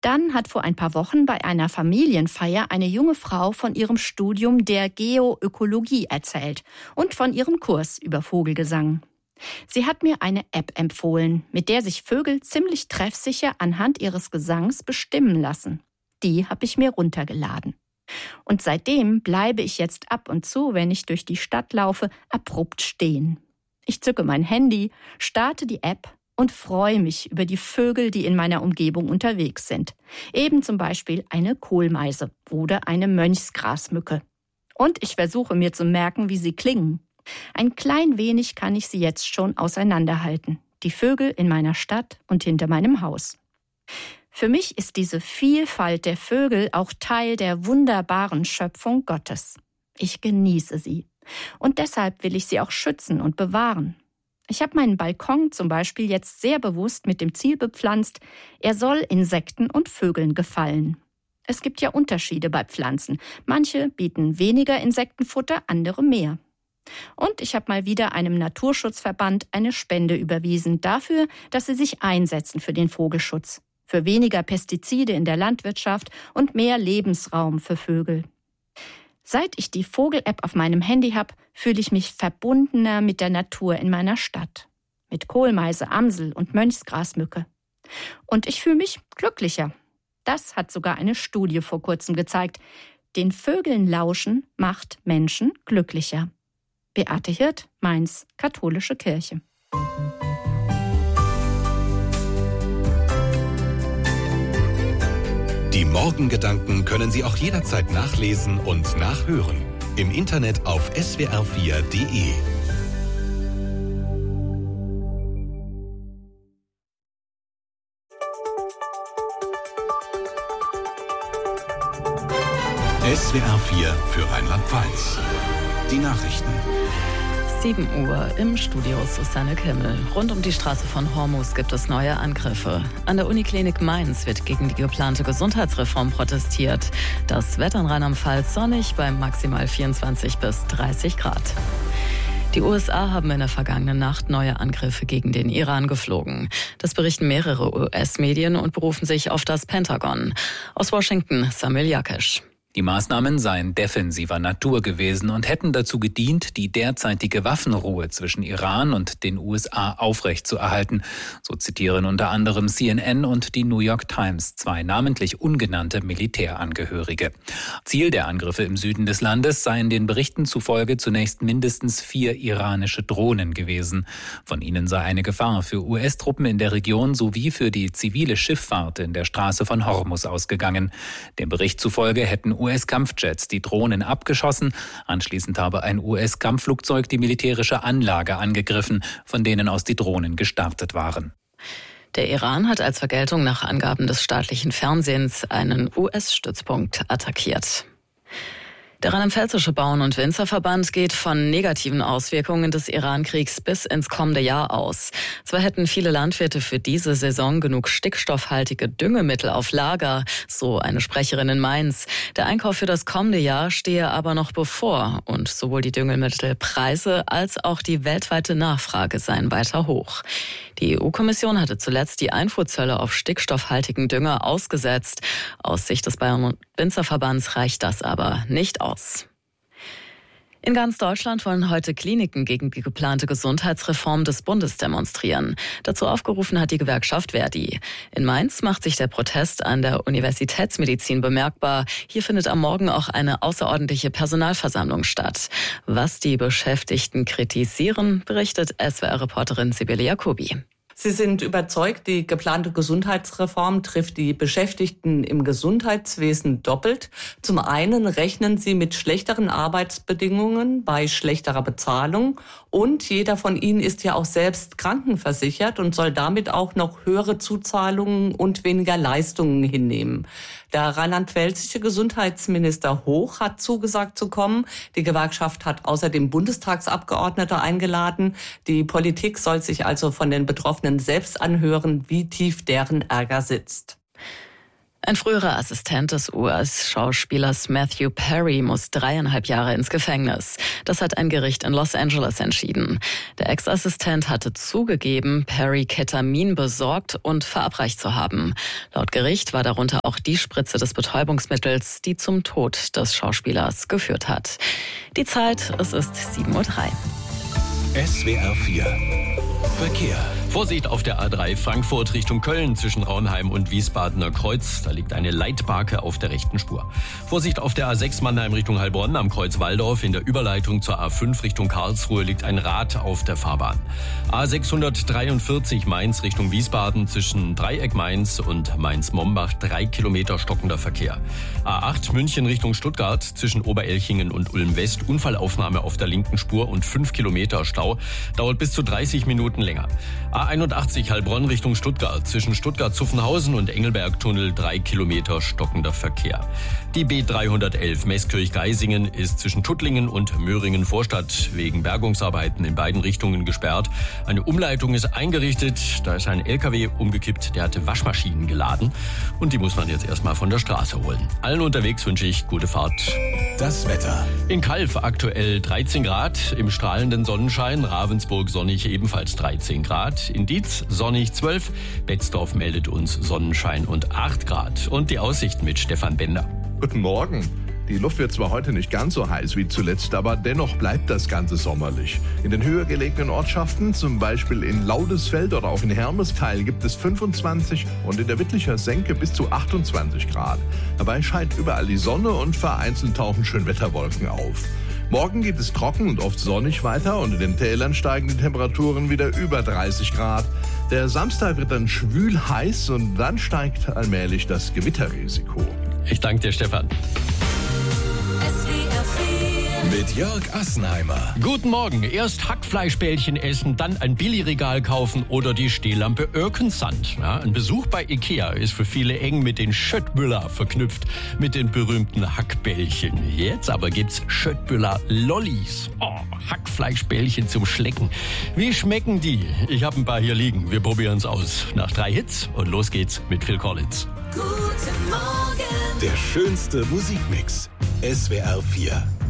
Dann hat vor ein paar Wochen bei einer Familienfeier eine junge Frau von ihrem Studium der Geoökologie erzählt und von ihrem Kurs über Vogelgesang. Sie hat mir eine App empfohlen, mit der sich Vögel ziemlich treffsicher anhand ihres Gesangs bestimmen lassen. Die habe ich mir runtergeladen. Und seitdem bleibe ich jetzt ab und zu, wenn ich durch die Stadt laufe, abrupt stehen. Ich zücke mein Handy, starte die App und freue mich über die Vögel, die in meiner Umgebung unterwegs sind. Eben zum Beispiel eine Kohlmeise oder eine Mönchsgrasmücke. Und ich versuche mir zu merken, wie sie klingen. Ein klein wenig kann ich sie jetzt schon auseinanderhalten. Die Vögel in meiner Stadt und hinter meinem Haus. Für mich ist diese Vielfalt der Vögel auch Teil der wunderbaren Schöpfung Gottes. Ich genieße sie. Und deshalb will ich sie auch schützen und bewahren. Ich habe meinen Balkon zum Beispiel jetzt sehr bewusst mit dem Ziel bepflanzt, er soll Insekten und Vögeln gefallen. Es gibt ja Unterschiede bei Pflanzen. Manche bieten weniger Insektenfutter, andere mehr. Und ich habe mal wieder einem Naturschutzverband eine Spende überwiesen dafür, dass sie sich einsetzen für den Vogelschutz, für weniger Pestizide in der Landwirtschaft und mehr Lebensraum für Vögel. Seit ich die Vogel-App auf meinem Handy habe, fühle ich mich verbundener mit der Natur in meiner Stadt. Mit Kohlmeise, Amsel und Mönchsgrasmücke. Und ich fühle mich glücklicher. Das hat sogar eine Studie vor kurzem gezeigt. Den Vögeln lauschen macht Menschen glücklicher. Beate Hirt, Mainz, Katholische Kirche. Die Morgengedanken können Sie auch jederzeit nachlesen und nachhören. Im Internet auf swr4.de. SWR4 für Rheinland-Pfalz. Die Nachrichten. 7 Uhr im Studio Susanne Kimmel. Rund um die Straße von Hormus gibt es neue Angriffe. An der Uniklinik Mainz wird gegen die geplante Gesundheitsreform protestiert. Das Wetter in Rheinland-Pfalz sonnig bei maximal 24 bis 30 Grad. Die USA haben in der vergangenen Nacht neue Angriffe gegen den Iran geflogen. Das berichten mehrere US-Medien und berufen sich auf das Pentagon. Aus Washington, Samil Yakesh. Die Maßnahmen seien defensiver Natur gewesen und hätten dazu gedient, die derzeitige Waffenruhe zwischen Iran und den USA aufrechtzuerhalten. So zitieren unter anderem CNN und die New York Times 2 namentlich ungenannte Militärangehörige. Ziel der Angriffe im Süden des Landes seien den Berichten zufolge zunächst mindestens 4 iranische Drohnen gewesen. Von ihnen sei eine Gefahr für US-Truppen in der Region sowie für die zivile Schifffahrt in der Straße von Hormus ausgegangen. Dem Bericht zufolge hätten US-Kampfjets die Drohnen abgeschossen. Anschließend habe ein US-Kampfflugzeug die militärische Anlage angegriffen, von denen aus die Drohnen gestartet waren. Der Iran hat als Vergeltung nach Angaben des staatlichen Fernsehens einen US-Stützpunkt attackiert. Der Rheinland-Pfälzische Bauern- und Winzerverband geht von negativen Auswirkungen des Iran-Kriegs bis ins kommende Jahr aus. Zwar hätten viele Landwirte für diese Saison genug stickstoffhaltige Düngemittel auf Lager, so eine Sprecherin in Mainz. Der Einkauf für das kommende Jahr stehe aber noch bevor und sowohl die Düngemittelpreise als auch die weltweite Nachfrage seien weiter hoch. Die EU-Kommission hatte zuletzt die Einfuhrzölle auf stickstoffhaltigen Dünger ausgesetzt. Aus Sicht des Bauern- und Winzerverbands reicht das aber nicht aus. In ganz Deutschland wollen heute Kliniken gegen die geplante Gesundheitsreform des Bundes demonstrieren. Dazu aufgerufen hat die Gewerkschaft Verdi. In Mainz macht sich der Protest an der Universitätsmedizin bemerkbar. Hier findet am Morgen auch eine außerordentliche Personalversammlung statt. Was die Beschäftigten kritisieren, berichtet SWR-Reporterin Sibylle Jacobi. Sie sind überzeugt, die geplante Gesundheitsreform trifft die Beschäftigten im Gesundheitswesen doppelt. Zum einen rechnen sie mit schlechteren Arbeitsbedingungen bei schlechterer Bezahlung und jeder von ihnen ist ja auch selbst krankenversichert und soll damit auch noch höhere Zuzahlungen und weniger Leistungen hinnehmen. Der rheinland-pfälzische Gesundheitsminister Hoch hat zugesagt zu kommen. Die Gewerkschaft hat außerdem Bundestagsabgeordnete eingeladen. Die Politik soll sich also von den Betroffenen selbst anhören, wie tief deren Ärger sitzt. Ein früherer Assistent des US-Schauspielers Matthew Perry muss 3,5 Jahre ins Gefängnis. Das hat ein Gericht in Los Angeles entschieden. Der Ex-Assistent hatte zugegeben, Perry Ketamin besorgt und verabreicht zu haben. Laut Gericht war darunter auch die Spritze des Betäubungsmittels, die zum Tod des Schauspielers geführt hat. Die Zeit, es ist 7:03 Uhr. SWR 4 Verkehr. Vorsicht auf der A3 Frankfurt Richtung Köln zwischen Raunheim und Wiesbadener Kreuz. Da liegt eine Leitbarke auf der rechten Spur. Vorsicht auf der A6 Mannheim Richtung Heilbronn am Kreuz Walldorf. In der Überleitung zur A5 Richtung Karlsruhe liegt ein Rad auf der Fahrbahn. A643 Mainz Richtung Wiesbaden zwischen Dreieck Mainz und Mainz-Mombach 3 Kilometer stockender Verkehr. A8 München Richtung Stuttgart zwischen Oberelchingen und Ulm-West. Unfallaufnahme auf der linken Spur und 5 Kilometer Stau. Dauert bis zu 30 Minuten länger. A81 Heilbronn Richtung Stuttgart zwischen Stuttgart-Zuffenhausen und Engelberg-Tunnel 3 Kilometer stockender Verkehr. Die B311 Meßkirch-Geisingen ist zwischen Tuttlingen und Möhringen-Vorstadt wegen Bergungsarbeiten in beiden Richtungen gesperrt. Eine Umleitung ist eingerichtet. Da ist ein LKW umgekippt, der hatte Waschmaschinen geladen. Und die muss man jetzt erstmal von der Straße holen. Allen unterwegs wünsche ich gute Fahrt. Das Wetter. In Calw aktuell 13 Grad, im strahlenden Sonnenschein, Ravensburg sonnig ebenfalls 13 Grad, in Dietz sonnig 12, Betzdorf meldet uns Sonnenschein und 8 Grad. Und die Aussichten mit Stefan Bender. Guten Morgen. Die Luft wird zwar heute nicht ganz so heiß wie zuletzt, aber dennoch bleibt das Ganze sommerlich. In den höher gelegenen Ortschaften, zum Beispiel in Laudesfeld oder auch in Hermeskeil, gibt es 25 und in der Wittlicher Senke bis zu 28 Grad. Dabei scheint überall die Sonne und vereinzelt tauchen Schönwetterwolken auf. Morgen geht es trocken und oft sonnig weiter und in den Tälern steigen die Temperaturen wieder über 30 Grad. Der Samstag wird dann schwül heiß und dann steigt allmählich das Gewitterrisiko. Ich danke dir, Stefan. Mit Jörg Assenheimer. Guten Morgen. Erst Hackfleischbällchen essen, dann ein Billigregal kaufen oder die Stehlampe Irkensand. Ja, ein Besuch bei Ikea ist für viele eng mit den Schöttbüller verknüpft, mit den berühmten Hackbällchen. Jetzt aber gibt's Schöttbüller Lollis. Oh, Hackfleischbällchen zum Schlecken. Wie schmecken die? Ich habe ein paar hier liegen. Wir probieren's aus. Nach 3 Hits und los geht's mit Phil Collins. Guten Morgen. Der schönste Musikmix. SWR 4.